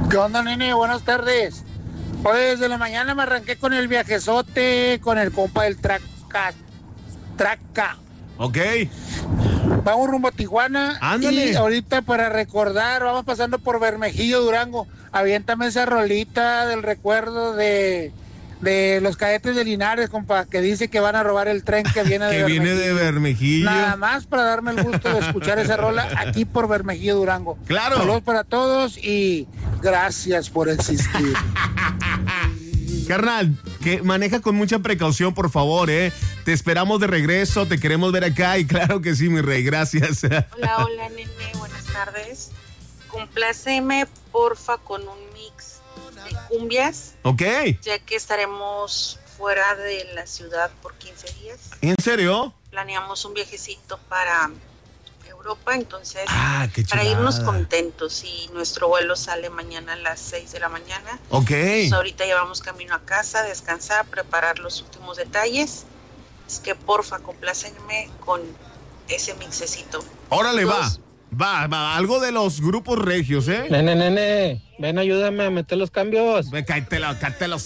¿Qué onda, nene? Buenas tardes. Hoy desde la mañana me arranqué con el viajezote, con el compa del Traca. Ok. Vamos rumbo a Tijuana. Ándale. Y ahorita para recordar, vamos pasando por Bermejillo, Durango. Aviéntame esa rolita del recuerdo de los cadetes de Linares, compa, que dice que van a robar el tren que viene de Que Bermejillo. viene de Bermejillo. Nada más para darme el gusto de escuchar esa rola aquí por Bermejillo, Durango. Claro. Saludos para todos y gracias por existir. Carnal, que maneja con mucha precaución, por favor, ¿eh? Te esperamos de regreso, te queremos ver acá y claro que sí, mi rey, gracias. Hola, nene, buenas tardes. Compláceme, porfa, con un mix de cumbias, Ok. ya que estaremos fuera de la ciudad por 15 días. ¿En serio? Planeamos un viajecito para Europa, entonces Qué para chulada. irnos contentos, y nuestro vuelo sale mañana a las 6 de la mañana. Ok. Entonces, ahorita ya vamos camino a casa, descansar, preparar los últimos detalles. Es que porfa, complácenme con ese mixecito. Órale, Dos. va, algo de los grupos regios, ¿eh? Nene, ven, ayúdame a meter los cambios. Ve, cátelos.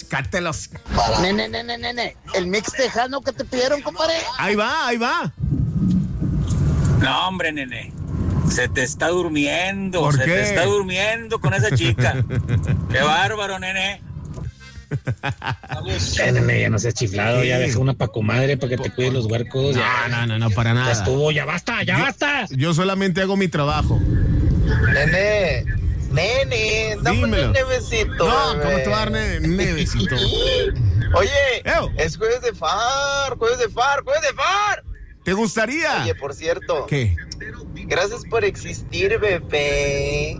Nene, el mix tejano que te pidieron, compadre. Ahí va. No, hombre, nene. Se te está durmiendo. ¿Por se qué? te está durmiendo con esa chica. Qué bárbaro, nene. Nene, ya no seas chiflado, ya deja una pa' comadre para que te cuide los huercos. No, para nada. Ya estuvo, ya basta. Yo solamente hago mi trabajo. Nene, dame Dímelo. un nevecito. No, bebé. ¿cómo te va a dar nevecito? Oye, Ew. es jueves de far. ¿Te gustaría? Oye, por cierto, ¿Qué? gracias por existir, bebé.